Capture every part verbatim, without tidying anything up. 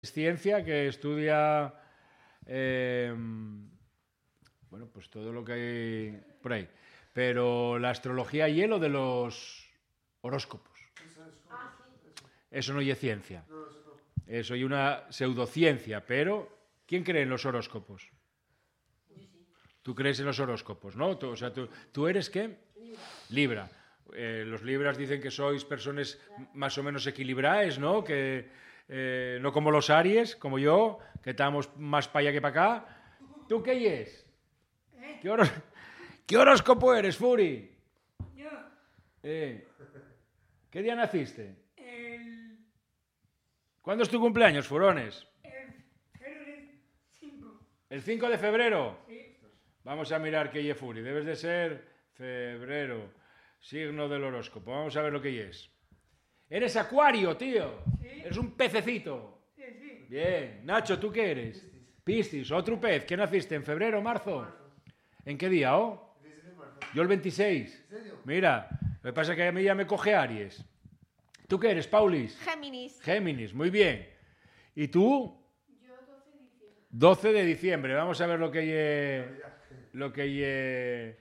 ciencia que estudia eh, bueno, pues todo lo que hay por ahí. Pero la astrología y lo de los horóscopos. Eso no es ciencia. Eso es una pseudociencia, pero ¿quién cree en los horóscopos? Tú crees en los horóscopos, ¿no? Tú, o sea, tú, ¿tú eres qué? Libra. Eh, los libras dicen que sois personas más o menos equilibradas, ¿no? Que eh, no como los aries, como yo, que estamos más para allá que para acá. ¿Tú qué es? ¿Qué, horos... ¿Qué horóscopo eres, Furi? Yo. Eh, ¿Qué día naciste? El... ¿Cuándo es tu cumpleaños, furones? El febrero cinco. ¿El cinco de febrero? Sí. Vamos a mirar qué es Furi. Debes de ser febrero, signo del horóscopo. Vamos a ver lo que es. Eres acuario, tío. Sí. Eres un pececito. Sí, sí. Bien. Nacho, ¿tú qué eres? Piscis, otro pez. ¿Qué naciste? ¿En febrero o marzo? ¿En qué día, oh? Yo el veintiséis. Mira, lo que pasa es que a mí ya me coge Aries. ¿Tú qué eres, Paulis? Géminis. Géminis, muy bien. ¿Y tú? Yo doce de diciembre. doce de diciembre. Vamos a ver lo que ye... Lo que ye...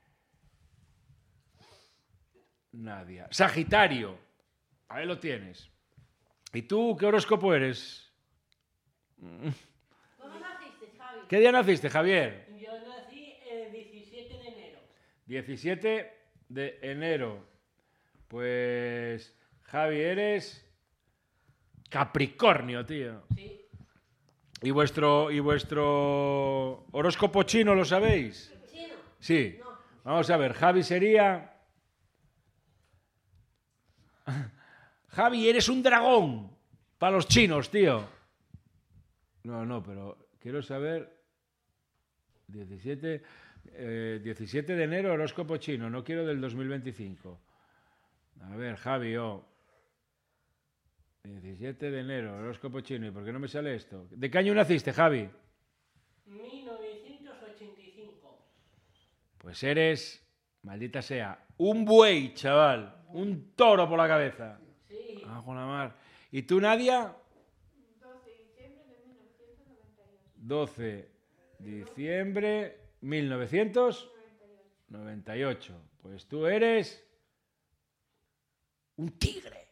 Nadia. Sagitario. Ahí lo tienes. ¿Y tú qué horóscopo eres? ¿Cómo naciste, Javi? ¿Qué día naciste, Javier? Yo nací el diecisiete de enero. diecisiete de enero. Pues, Javi, eres Capricornio, tío. Sí. ¿Y vuestro, y vuestro horóscopo chino lo sabéis? ¿Chino? Sí. No. Vamos a ver, Javi sería... Javi, eres un dragón para los chinos, tío. No, no, pero quiero saber... diecisiete, eh, diecisiete de enero, horóscopo chino. No quiero del dos mil veinticinco. A ver, Javi, oh. diecisiete de enero, horóscopo chino. ¿Y por qué no me sale esto? ¿De qué año naciste, Javi? mil novecientos ochenta y cinco. Pues eres, maldita sea, un buey, chaval. Un toro por la cabeza. Sí. Ah, con la mar. ¿Y tú, Nadia? doce de diciembre de mil novecientos noventa y ocho. doce de diciembre mil novecientos noventa y ocho. Pues tú eres un tigre.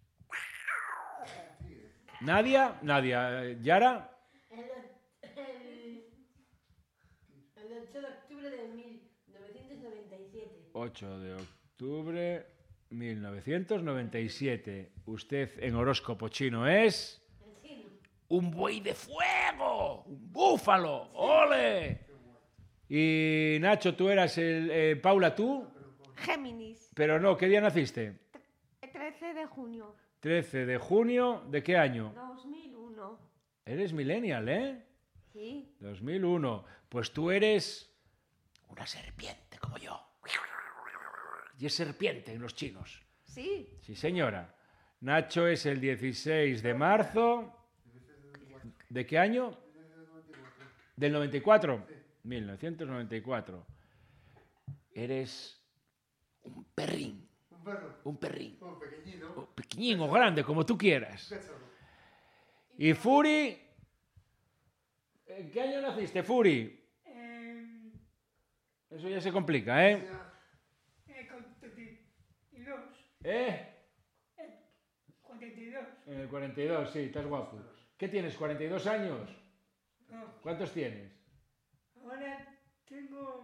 Nadia, Nadia, Yara, El, el, el ocho de octubre de mil novecientos noventa y siete. ocho de octubre mil novecientos noventa y siete. Usted en horóscopo chino es El chino. un buey de fuego, un búfalo, ¡ole! Y Nacho, tú eras el... eh, Paula, tú, Géminis. pero no, ¿qué día naciste? trece de junio. trece de junio, ¿de qué año? dos mil uno. Eres millennial, ¿eh? Sí. dos mil uno. Pues tú eres una serpiente, como yo. Y es serpiente en los chinos. Sí. Sí, señora. Nacho es el dieciséis de marzo. ¿De qué año? ¿Del noventa y cuatro? mil novecientos noventa y cuatro. Eres un perrín. Un perro. Un perrín. Un pequeñito. O pequeñín o grande, como tú quieras. Y Furi... ¿En qué año naciste, Furi? El... Eso ya se complica, ¿eh? El cuarenta y dos. ¿Eh? cuarenta y dos. En el cuarenta y dos, sí, estás guapo. ¿Qué tienes, cuarenta y dos años? No. ¿Cuántos tienes? Ahora tengo...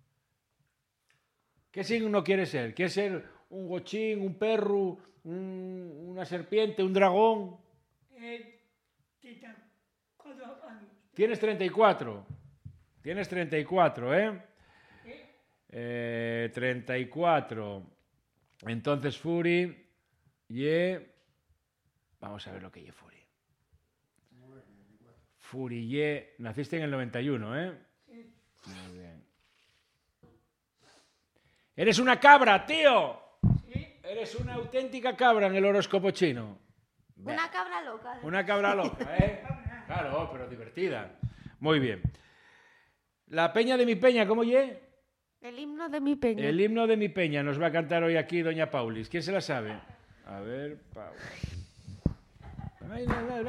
¿Qué signo quieres ser? ¿Quieres ser un gochín, un perro, un- una serpiente, un dragón? Eh, treinta y cuatro años. Tienes treinta y cuatro. Tienes treinta y cuatro, ¿eh? ¿Eh? Eh, treinta y cuatro. Entonces, Furi, ye... Vamos a ver lo que ye Furi. Furi, ye... Naciste en el noventa y uno, ¿eh? Sí. Muy bien. ¡Eres una cabra, tío! Sí. Eres una auténtica cabra en el horóscopo chino. Una cabra loca. Una cabra loca, ¿eh? Claro, pero divertida. Muy bien. La peña de mi peña, ¿cómo ye? El himno de mi peña. El himno de mi peña nos va a cantar hoy aquí doña Paulis. ¿Quién se la sabe? A ver, Paula. Ay, no, no, no.